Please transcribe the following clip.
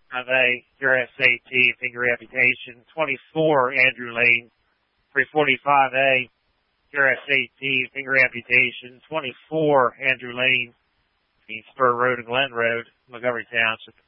A, your SAT, finger amputation. 24, Andrew Lane. 345A, your SAT, finger amputation. 24, Andrew Lane. Spur Road and Glen Road, Montgomery Township.